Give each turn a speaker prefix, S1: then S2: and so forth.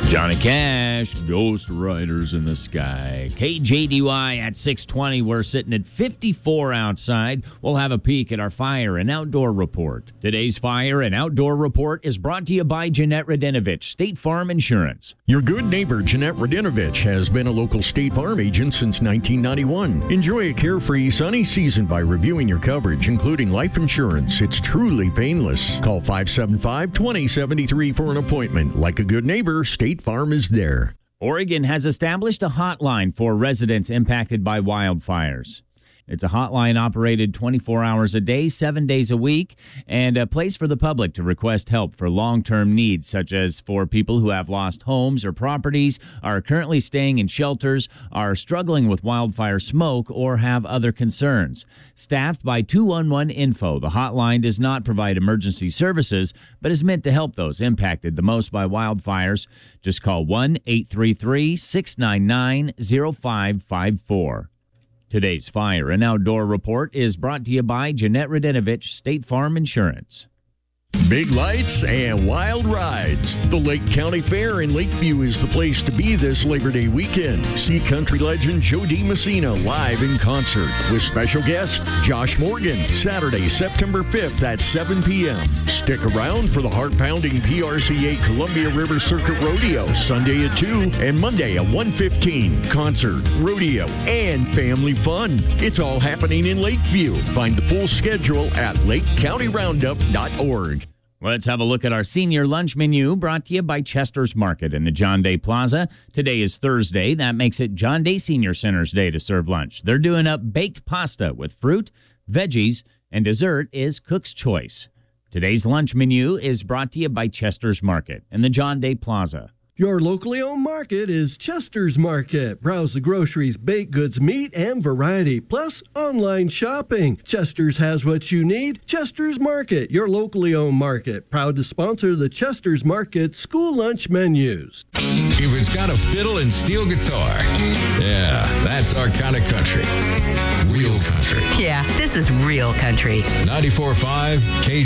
S1: Johnny Cash, Ghost Riders in the Sky. KJDY at 6:20. We're sitting at 54 outside. We'll have a peek at our fire and outdoor report. Today's fire and outdoor report is brought to you by Jeanette Radinovich, State Farm Insurance.
S2: Your good neighbor, Jeanette Radinovich, has been a local State Farm agent since 1991. Enjoy a carefree, sunny season by reviewing your coverage, including life insurance. It's truly painless. Call 575-2073 for an appointment. Like a good neighbor, State Farm is there.
S1: Oregon has established a hotline for residents impacted by wildfires. It's a hotline operated 24 hours a day, 7 days a week, and a place for the public to request help for long-term needs, such as for people who have lost homes or properties, are currently staying in shelters, are struggling with wildfire smoke, or have other concerns. Staffed by 211 Info, the hotline does not provide emergency services, but is meant to help those impacted the most by wildfires. Just call 1-833-699-0554. Today's fire and outdoor report is brought to you by Jeanette Radinovich, State Farm Insurance.
S2: Big lights and wild rides. The Lake County Fair in Lakeview is the place to be this Labor Day weekend. See country legend Joe DiMessina live in concert with special guest Josh Morgan, Saturday, September 5th at 7 p.m. Stick around for the heart-pounding PRCA Columbia River Circuit Rodeo, Sunday at 2 and Monday at 1:15. Concert, rodeo, and family fun. It's all happening in Lakeview. Find the full schedule at lakecountyroundup.org.
S1: Let's have a look at our senior lunch menu brought to you by Chester's Market in the John Day Plaza. Today is Thursday. That makes it John Day Senior Center's day to serve lunch. They're doing up baked pasta with fruit, veggies, and dessert is Cook's Choice. Today's lunch menu is brought to you by Chester's Market in the John Day Plaza.
S3: Your locally owned market is Chester's Market. Browse the groceries, baked goods, meat, and variety, plus online shopping. Chester's has what you need. Chester's Market, your locally owned market. Proud to sponsor the Chester's Market school lunch menus.
S4: If it's got a fiddle and steel guitar, yeah, that's our kind of country. Real country.
S5: Yeah, this is real country.
S4: 94.5 KJ.